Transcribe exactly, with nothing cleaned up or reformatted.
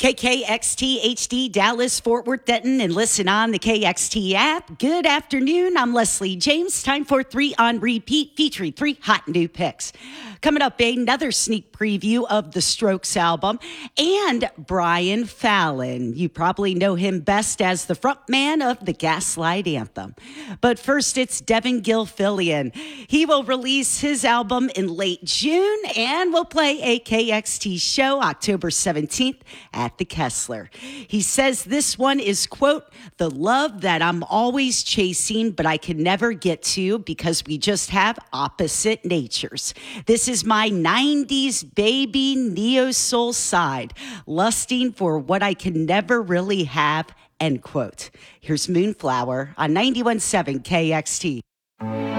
K K X T H D, Dallas, Fort Worth, Denton, and listen on the K X T app. Good afternoon. I'm Leslie James. Time for three on repeat, featuring three hot new picks. Coming up, another sneak preview of the Strokes album and Brian Fallon. You probably know him best as the frontman of the Gaslight Anthem. But first, it's Devin Gilfillian. He will release his album in late June and will play a K X T show October seventeenth at the Kessler. He says this one is, quote, the love that I'm always chasing, but I can never get to because we just have opposite natures. This is my nineties baby neo-soul side, lusting for what I can never really have, end quote. Here's Moonflower on ninety-one point seven K X T.